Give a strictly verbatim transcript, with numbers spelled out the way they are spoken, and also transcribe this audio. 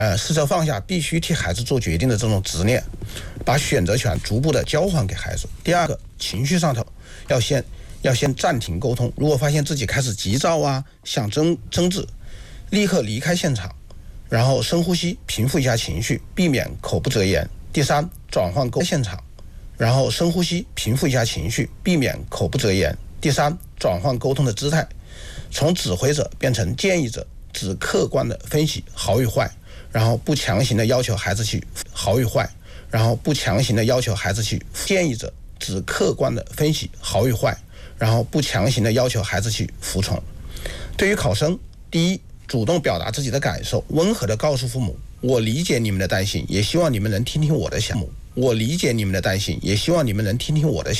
呃，试着放下必须替孩子做决定的这种执念，把选择权逐步的交还给孩子。第二个，情绪上头要先要先暂停沟通，如果发现自己开始急躁啊，想争争执，立刻离开现场，然后深呼吸，平复一下情绪，避免口不择言。第三，转换沟现场，然后深呼吸，平复一下情绪，避免口不择言。第三，转换沟通的姿态，从指挥者变成建议者，只客观的分析好与坏，然后不强行的要求孩子去好与坏，然后不强行的要求孩子去建议者，只客观的分析好与坏，然后不强行的要求孩子去服从。对于考生，第一，主动表达自己的感受，温和的告诉父母，我理解你们的担心，也希望你们能听听我的想法。我理解你们的担心，也希望你们能听听我的想法。